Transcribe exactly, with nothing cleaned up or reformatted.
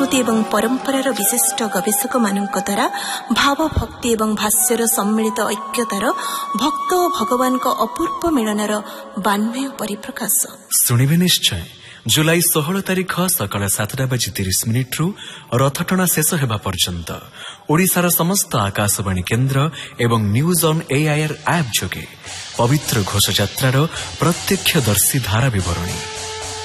संस्कृति एवं परंपरार विशिष्ट गवेषक मानक द्वारा भाव भक्ति एवं भाष्यर सम्मिलित ऐक्यतार भक्त और भगवान का अपूर्व मिलनर बान्मय परिप्रकाश शुणिबे निश्चय। जुलाई षोहल तारिख सकाळ सातटा बाजी तीस मिनिट्रु रथटଣା शेष हेबा पर्यंत ओडिशार समस्त आकाशवाणी केन्द्र एवं न्यूज ऑन एआईआर ऐप जोगे पवित्र घोषयात्रार प्रत्यक्षदर्शी धारा विवरणी